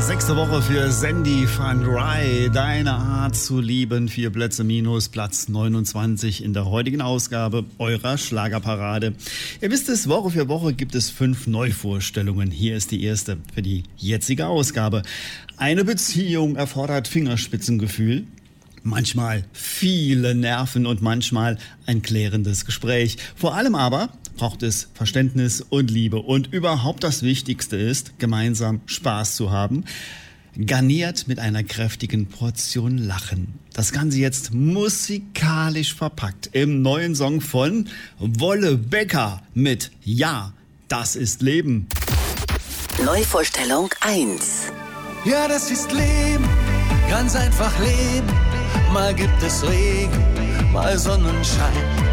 6. Woche für Sandy van Rij. Deine Art zu lieben. 4 Plätze minus Platz 29 in der heutigen Ausgabe eurer Schlagerparade. Ihr wisst es, Woche für Woche gibt es 5 Neuvorstellungen. Hier ist die erste für die jetzige Ausgabe. Eine Beziehung erfordert Fingerspitzengefühl. Manchmal viele Nerven und manchmal ein klärendes Gespräch. Vor allem aber braucht es Verständnis und Liebe. Und überhaupt das Wichtigste ist, gemeinsam Spaß zu haben, garniert mit einer kräftigen Portion Lachen. Das Ganze jetzt musikalisch verpackt im neuen Song von Wolle Becker mit Ja, das ist Leben. Neuvorstellung 1. Ja, das ist Leben, ganz einfach leben. Mal gibt es Regen, mal Sonnenschein.